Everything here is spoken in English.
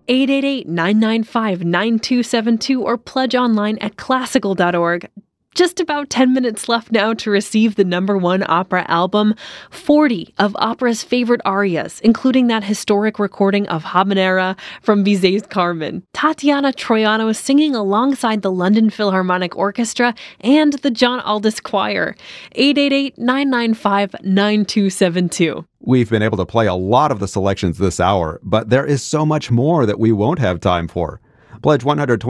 888-995-9272 or pledge online at classical.org. Just about 10 minutes left now to receive the #1 opera album, 40 of opera's favorite arias, including that historic recording of Habanera from Bizet's Carmen. Tatiana Troiano is singing alongside the London Philharmonic Orchestra and the John Aldous Choir. 888-995-9272. We've been able to play a lot of the selections this hour, but there is so much more that we won't have time for. Pledge $120